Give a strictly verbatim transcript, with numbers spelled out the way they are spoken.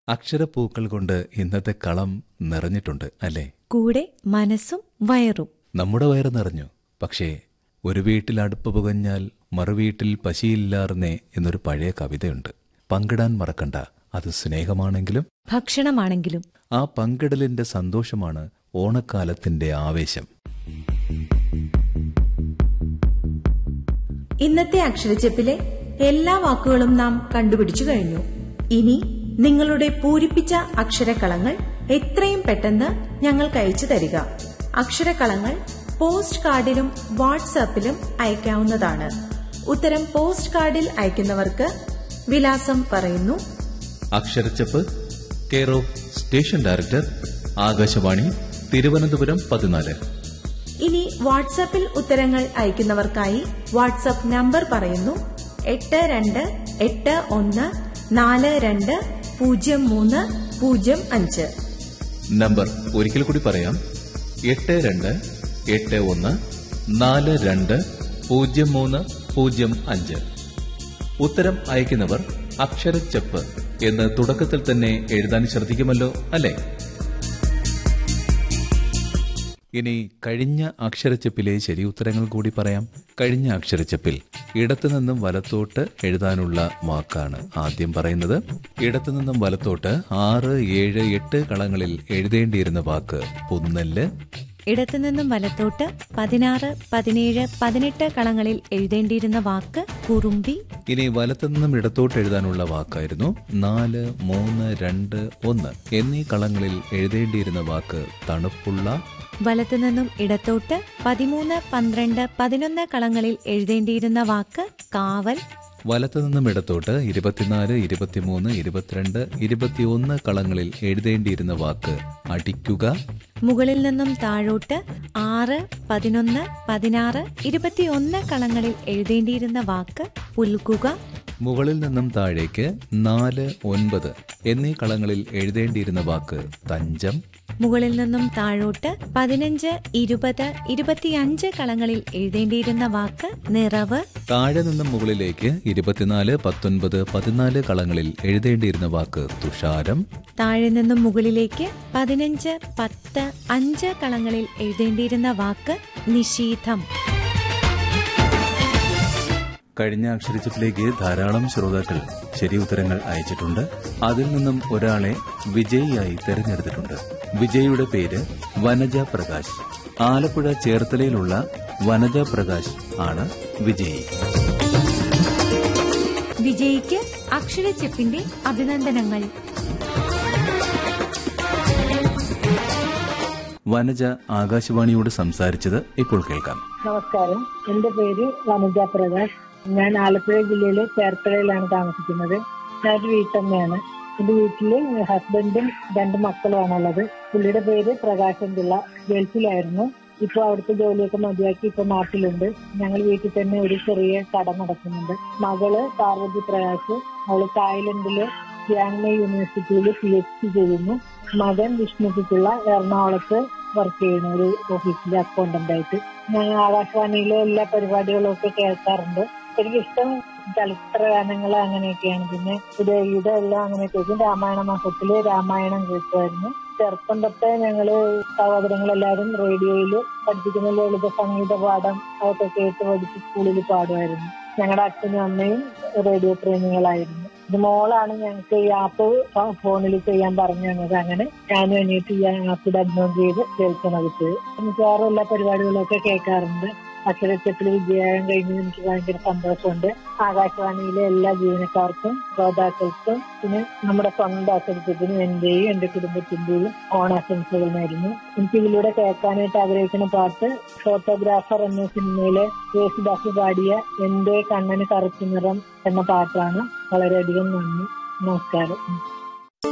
അക്ഷരപ്പൂക്കൾ കൊണ്ട് ഇന്നത്തെ കളം നിറഞ്ഞിട്ടുണ്ട് അല്ലേ? കൂടെ മനസ്സും വയറും. നമ്മുടെ വയറ് നിറഞ്ഞു. പക്ഷേ ഒരു വീട്ടിൽ അടുപ്പ് പുകഞ്ഞാൽ മറുവീട്ടിൽ പശിയില്ലാർന്നേ എന്നൊരു പഴയ കവിതയുണ്ട്. പങ്കിടാൻ മറക്കണ്ട. അത് സ്നേഹമാണെങ്കിലും ഭക്ഷണമാണെങ്കിലും ആ പങ്കിടലിന്റെ സന്തോഷമാണ് ഓണക്കാലത്തിന്റെ ആവേശം. ഇന്നത്തെ അക്ഷരച്ചെപ്പിലെ എല്ലാ വാക്കുകളും നാം കണ്ടുപിടിച്ചു കഴിഞ്ഞു. ഇനി നിങ്ങളുടെ പൂരിപ്പിച്ച അക്ഷരക്കളങ്ങൾ എത്രയും പെട്ടെന്ന് ഞങ്ങൾക്ക് അയച്ചു തരിക. അക്ഷരക്കളങ്ങൾ പോസ്റ്റ് കാർഡിലും വാട്സാപ്പിലും അയക്കാവുന്നതാണ്. ഉത്തരം പോസ്റ്റ് കാർഡിൽ അയക്കുന്നവർക്ക് വിലാസം പറയുന്നു. അക്ഷരച്ചെപ്പ്, care of station director, Akashvani, Thiruvananthapuram പതിനാല്. ഇനി വാട്സാപ്പിൽ ഉത്തരങ്ങൾ അയക്കുന്നവർക്കായി വാട്സാപ്പ് നമ്പർ പറയുന്നു. എട്ട് രണ്ട് എട്ട് ഒന്ന് നാല് രണ്ട് പൂജ്യം മൂന്ന് പൂജ്യം അഞ്ച്. നമ്പർ ഒരിക്കൽ കൂടി പറയാം. എട്ട് രണ്ട് എട്ട് ഒന്ന് നാല് രണ്ട് പൂജ്യം മൂന്ന് പൂജ്യം അഞ്ച്. ഉത്തരം അയക്കുന്നവർ അക്ഷരച്ചെപ്പ് എന്ന് തുടക്കത്തിൽ തന്നെ എഴുതാൻ ശ്രദ്ധിക്കുമല്ലോ അല്ലേ? ഇനി കഴിഞ്ഞ അക്ഷരച്ചെപ്പിലെ ശരി ഉത്തരങ്ങൾ കൂടി പറയാം. കഴിഞ്ഞ അക്ഷരച്ചെപ്പിൽ ഇടത്തുനിന്നും വലത്തോട്ട് എഴുതാനുള്ള വാക്കാണ് ആദ്യം പറയുന്നത്. ഇടത്തുനിന്നും വലത്തോട്ട് ആറ് ഏഴ് എട്ട് കളങ്ങളിൽ എഴുതേണ്ടിയിരുന്ന വാക്ക് പുന്നല്ല്. ഇടത്തുനിന്നും വലത്തോട്ട് പതിനാറ് പതിനേഴ് പതിനെട്ട് കളങ്ങളിൽ എഴുതേണ്ടിയിരുന്ന വാക്ക് കുറുമ്പി. ഇനി വലത്തുനിന്നും ഇടത്തോട്ട് എഴുതാനുള്ള വാക്കായിരുന്നു നാല് മൂന്ന് രണ്ട് ഒന്ന് എന്നീ കളങ്ങളിൽ എഴുതേണ്ടിയിരുന്ന വാക്ക് തണുപ്പുള്ള. വലത്തുനിന്നും ഇടത്തോട്ട് പതിമൂന്ന് പന്ത്രണ്ട് പതിനൊന്ന് കളങ്ങളിൽ എഴുതേണ്ടിയിരുന്ന വാക്ക് കാവൽ. വലത്തുനിന്നും ഇടത്തോട്ട് ഇരുപത്തിനാല് ഇരുപത്തിമൂന്ന് ഇരുപത്തിരണ്ട് ഇരുപത്തിയൊന്ന് കളങ്ങളിൽ എഴുതേണ്ടിയിരുന്ന വാക്ക് അടിക്കുക. മുകളിൽ നിന്നും താഴോട്ട് ആറ് പതിനൊന്ന് പതിനാറ് ഇരുപത്തിയൊന്ന് കളങ്ങളിൽ എഴുതേണ്ടിയിരുന്ന വാക്ക് പുൽകുക. മുകളിൽ നിന്നും താഴേക്ക് നാല് ഒൻപത് എന്നീ കളങ്ങളിൽ എഴുതേണ്ടിയിരുന്ന വാക്ക് തഞ്ചം. മുകളിൽ നിന്നും താഴോട്ട് പതിനഞ്ച് ഇരുപത് ഇരുപത്തിയഞ്ച് കളങ്ങളിൽ എഴുതേണ്ടിയിരുന്ന വാക്ക് നിറവ്. താഴെ നിന്നും മുകളിലേക്ക് ഇരുപത്തിനാല് പത്തൊൻപത് പതിനാല് കളങ്ങളിൽ എഴുതേണ്ടിയിരുന്ന വാക്ക് തുഷാരം. താഴെ നിന്നും മുകളിലേക്ക് പതിനഞ്ച് പത്ത് അഞ്ച് കളങ്ങളിൽ എഴുതേണ്ടിയിരുന്ന വാക്ക് നിശീഥം. കഴിഞ്ഞ അക്ഷരച്ചെപ്പിലേക്ക് ധാരാളം ശ്രോതാക്കൾ ശരി ഉത്തരങ്ങൾ അയച്ചിട്ടുണ്ട്. അതിൽ നിന്നും ഒരാളെ വിജയിയായി തെരഞ്ഞെടുത്തിട്ടുണ്ട്. വിജയിയുടെ പേര് വനജ പ്രകാശ്. ആലപ്പുഴ ചേർത്തലയിലുള്ള വനജ പ്രകാശ് ആണ് വിജയി. വിജയിക്ക് അക്ഷരച്ചെപ്പിന്റെ അഭിനന്ദനങ്ങൾ. വനജ ആകാശവാണിയോട് സംസാരിച്ചത് ഇപ്പോൾ കേൾക്കാം. നമസ്കാരം, എന്റെ പേര് വനജ പ്രകാശ്. ഞാൻ ആലപ്പുഴ ജില്ലയിലെ ചേർത്തലയിലാണ് താമസിക്കുന്നത്. ഞാനൊരു വീട്ടമ്മയാണ്. എന്റെ വീട്ടില് ഹസ്ബൻഡും രണ്ട് മക്കളുമാണുള്ളത്. പുള്ളിയുടെ പേര് പ്രകാശൻ പിള്ള. ഗൾഫിലായിരുന്നു. ഇപ്പൊ അവിടുത്തെ ജോലിയൊക്കെ മതിയാക്കി ഇപ്പൊ നാട്ടിലുണ്ട്. ഞങ്ങൾ വീട്ടിൽ തന്നെ ഒരു ചെറിയ കട നടക്കുന്നുണ്ട്. മകള് പാർവതി പ്രകാശ്. അവള് തായ്ലൻഡില് യാങ്മേ യൂണിവേഴ്സിറ്റിയിൽ പി എച്ച് ഡി ചെയ്യുന്നു. മകൻ വിഷ്ണു പിള്ള എറണാകുളത്ത് വർക്ക് ചെയ്യുന്ന ഒരു ഓഫീസിലെ അക്കൗണ്ടന്റ് ആയിട്ട്. ഞാൻ ആകാശവാണിയിലെ എല്ലാ പരിപാടികളും ഒക്കെ കേൾക്കാറുണ്ട്. എനിക്കിഷ്ടം ചലച്ചിത്ര ഗാനങ്ങൾ അങ്ങനെയൊക്കെയാണ്. പിന്നെ ഉദയഗീതം എല്ലാം അങ്ങനെ കേൾക്കും. രാമായണ മാസത്തില് രാമായണം കേൾക്കുമായിരുന്നു. ചെറുപ്പം തൊട്ടേ ഞങ്ങള് സഹോദരങ്ങളെല്ലാരും റേഡിയോയിൽ പഠിപ്പിക്കുന്ന ലളിത സംഗീത പാഠം അതൊക്കെ കേട്ട് പഠിച്ച് സ്കൂളിൽ പാടുമായിരുന്നു. ഞങ്ങളുടെ അച്ഛനും അമ്മയും റേഡിയോ പ്രേമികളായിരുന്നു. ഇത് മോളാണ് ഞങ്ങൾക്ക് ഈ ആപ്പ് ഫോണിൽ ചെയ്യാൻ പറഞ്ഞു തന്നത്. അങ്ങനെ ഞാനും അനിയത്തി ഈ ആപ്പ് ഡൗൺലോഡ് ചെയ്ത് കേൾക്കുന്നത്. മിക്കവാറും എല്ലാ പരിപാടികളും ഒക്കെ കേൾക്കാറുണ്ട്. അക്ഷരച്ചെപ്പിൽ വിജയം കഴിഞ്ഞ് എനിക്ക് ഭയങ്കര സന്തോഷമുണ്ട്. ആകാശവാണിയിലെ എല്ലാ ജീവനക്കാർക്കും ശ്രോതാക്കൾക്കും പിന്നെ നമ്മുടെ സ്വന്തം അക്ഷരച്ചെപ്പിനും എന്റെയും എന്റെ കുടുംബത്തിന്റെയും ഓണാശംസകൾ നേരുന്നു. എനിക്ക് ഇതിലൂടെ കേൾക്കാനായിട്ട് ആഗ്രഹിക്കുന്ന പാട്ട് ഫോട്ടോഗ്രാഫർ എന്ന സിനിമയിലെ യേശുദാസ് പാടിയ എന്റെ കണ്ണന് കറുപ്പ് നിറം എന്ന പാട്ടാണ്. വളരെയധികം നന്ദി. നമസ്കാരം.